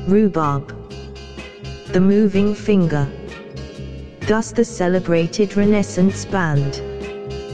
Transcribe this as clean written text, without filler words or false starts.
Rhubarb. The Moving Finger. Thus the celebrated Renaissance band